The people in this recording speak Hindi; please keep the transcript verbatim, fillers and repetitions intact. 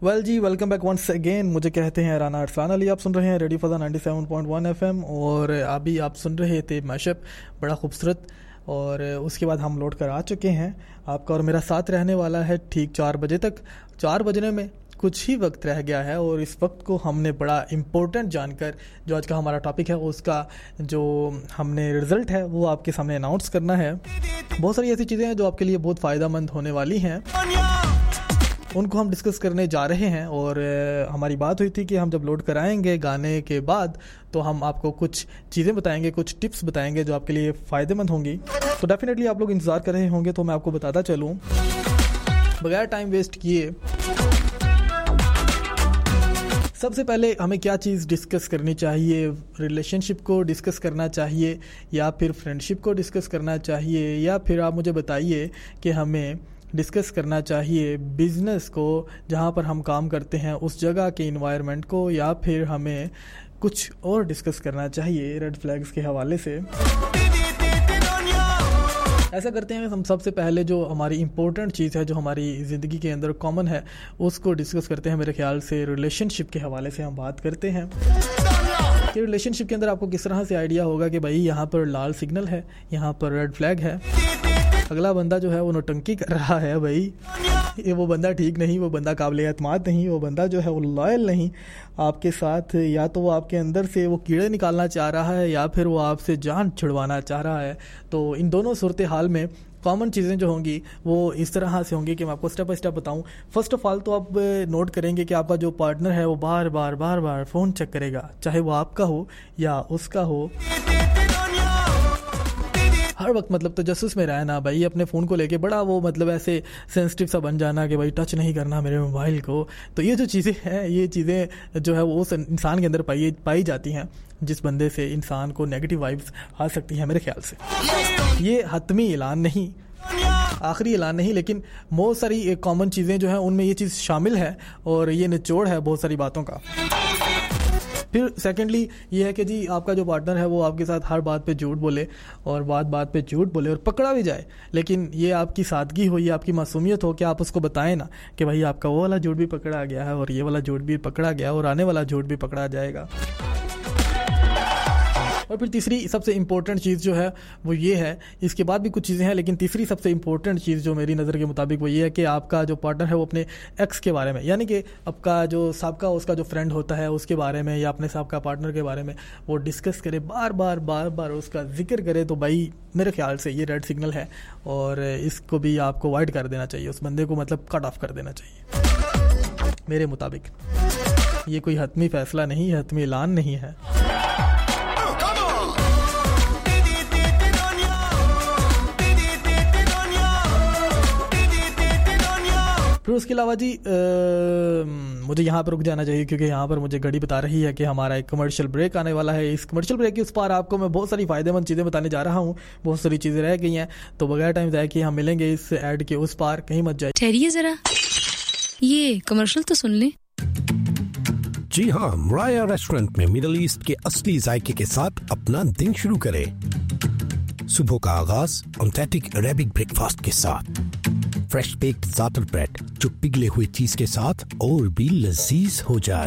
वेल जी, वेलकम बैक वंस अगेन। मुझे कहते हैं राना अरसलान अली। आप सुन रहे हैं radio फज़ा ninety seven point one FM और अभी आप सुन रहे थे मैशअप, बड़ा खूबसूरत। और उसके बाद हम लौट कर आ चुके हैं। आपका और मेरा साथ रहने वाला है ठीक चार बजे तक। चार बजने में कुछ ही वक्त रह गया है और इस वक्त को हमने बड़ा इम्पोर्टेंट जानकर जो आज का हमारा टॉपिक है उसका जो हमने रिज़ल्ट है वो आपके सामने अनाउंस करना है। बहुत सारी ऐसी चीज़ें हैं जो आपके लिए बहुत फ़ायदेमंद होने वाली हैं, उनको हम डिस्कस करने जा रहे हैं। और हमारी बात हुई थी कि हम जब लोड कराएंगे गाने के बाद तो हम आपको कुछ चीज़ें बताएंगे, कुछ टिप्स बताएंगे जो आपके लिए फ़ायदेमंद होंगी। तो डेफिनेटली आप लोग इंतज़ार कर रहे होंगे, तो मैं आपको बताता चलूँ बगैर टाइम वेस्ट किए। सबसे पहले हमें क्या चीज़ डिस्कस करनी चाहिए? रिलेशनशिप को डिस्कस करना चाहिए या फिर फ्रेंडशिप को डिस्कस करना चाहिए, या फिर आप मुझे बताइए कि हमें डिस्कस करना चाहिए बिज़नेस को, जहाँ पर हम काम करते हैं उस जगह के इन्वायरमेंट को, या फिर हमें कुछ और डिस्कस करना चाहिए रेड फ्लैग्स के हवाले से। ऐसा करते हैं हम सबसे पहले जो हमारी इम्पोर्टेंट चीज़ है जो हमारी ज़िंदगी के अंदर कॉमन है उसको डिस्कस करते हैं। मेरे ख्याल से रिलेशनशिप के हवाले से हम बात करते हैं कि रिलेशनशिप के अंदर आपको किस तरह से आइडिया होगा कि भाई यहाँ पर लाल सिग्नल है, यहाँ पर रेड फ्लैग है, अगला बंदा जो है वो नौटंकी कर रहा है, भाई ये वो बंदा ठीक नहीं, वो बंदा काबिल एतमाद नहीं, वो बंदा जो है वो लॉयल नहीं आपके साथ, या तो वो आपके अंदर से वो कीड़े निकालना चाह रहा है या फिर वो आपसे जान छुड़वाना चाह रहा है। तो इन दोनों सूरत हाल में कॉमन चीज़ें जो होंगी वो इस तरह से होंगी कि मैं आपको स्टेप बाय स्टेप बताऊं। फर्स्ट ऑफ ऑल तो आप नोट करेंगे कि आपका जो पार्टनर है वो बार बार बार बार फ़ोन चेक करेगा, चाहे वो आपका हो या उसका हो। हर वक्त मतलब तो जसूस में रहना भाई, अपने फ़ोन को लेके बड़ा वो मतलब ऐसे सेंसिटिव सा बन जाना कि भाई टच नहीं करना मेरे मोबाइल को। तो ये जो चीज़ें हैं, ये चीज़ें जो है वो उस इंसान के अंदर पाई पाई जाती हैं जिस बंदे से इंसान को नेगेटिव वाइब्स आ सकती हैं। मेरे ख्याल से ये हतमी ऐलान नहीं, आखिरी ऐलान नहीं, लेकिन बहुत सारी कॉमन चीज़ें जो हैं उनमें ये चीज़ शामिल है और ये निचोड़ है बहुत सारी बातों का। फिर सेकेंडली ये है कि जी आपका जो पार्टनर है वो आपके साथ हर बात पे झूठ बोले और बात बात पे झूठ बोले और पकड़ा भी जाए, लेकिन ये आपकी सादगी हो, ये आपकी मासूमियत हो कि आप उसको बताएं ना कि भाई आपका वो वाला झूठ भी पकड़ा गया है और ये वाला झूठ भी पकड़ा गया और आने वाला झूठ भी पकड़ा जाएगा। और फिर तीसरी सबसे इम्पोर्टेंट चीज़ जो है वो ये है, इसके बाद भी कुछ चीज़ें हैं लेकिन तीसरी सबसे इम्पोर्टेंट चीज़ जो मेरी नज़र के मुताबिक वो ये है कि आपका जो पार्टनर है वो अपने एक्स के बारे में, यानी कि आपका जो साबका उसका जो फ्रेंड होता है उसके बारे में या अपने साबका पार्टनर के बारे में वो डिस्कस करे, बार बार बार बार उसका जिक्र करे। तो भाई मेरे ख्याल से ये रेड सिग्नल है और इसको भी आपको अवॉइड कर देना चाहिए, उस बंदे को मतलब कट ऑफ कर देना चाहिए। मेरे मुताबिक ये कोई हतमी फैसला नहीं है, हतमी ऐलान नहीं है। फिर उसके अलावा जी आ, मुझे यहाँ पर रुक जाना चाहिए क्योंकि यहाँ पर मुझे घड़ी बता रही है कि हमारा एक कमर्शियल ब्रेक आने वाला है। इस कमर्शियल ब्रेक के उस पार आपको मैं बहुत सारी फ़ायदेमंद चीज़ें बताने जा रहा हूँ, बहुत सारी चीज़ें रह गई हैं, तो बगैर टाइम ज़ाया किए हम मिलेंगे इस ऐड के उस पार, कहीं मत जाइए। ठहरिए ज़रा, ये कमर्शियल तो सुन ले। जी हाँ, मराया रेस्टोरेंट में मिडिल ईस्ट के असली जायके के साथ अपना दिन शुरू करें। सुबह का आगाज ऑथेंटिक अरेबिक ब्रेकफास्ट के साथ, फ्रेश बेक्ड ज़ातर ब्रेड जो पिघले हुए चीज के साथ और भी लजीज हो जाए।